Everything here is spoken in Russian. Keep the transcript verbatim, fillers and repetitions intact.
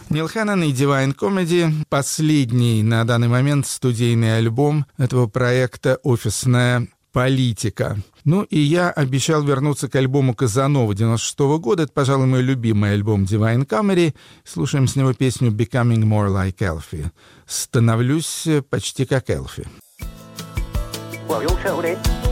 Нил Ханнон и Divine Comedy – последний на данный момент студийный альбом этого проекта «Офисная политика». Ну и я обещал вернуться к альбому Казанова девяносто шестого года. Это, пожалуй, мой любимый альбом Divine Comedy. Слушаем с него песню «Becoming More Like Elfie». «Становлюсь почти как Элфи». 我用手的。